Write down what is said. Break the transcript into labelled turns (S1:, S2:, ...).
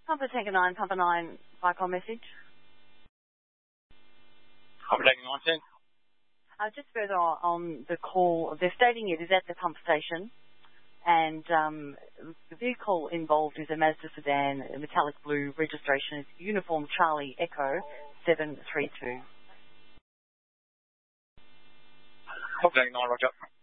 S1: Papa Tanker 9, Papa 9, Vicon message.
S2: Papa Tanker 9, 10.
S1: Just further on the call, they're stating it is at the pump station, and the vehicle involved is a Mazda sedan, a metallic blue, registration is Uniform Charlie Echo 732.
S2: Papa Tanker 9, roger.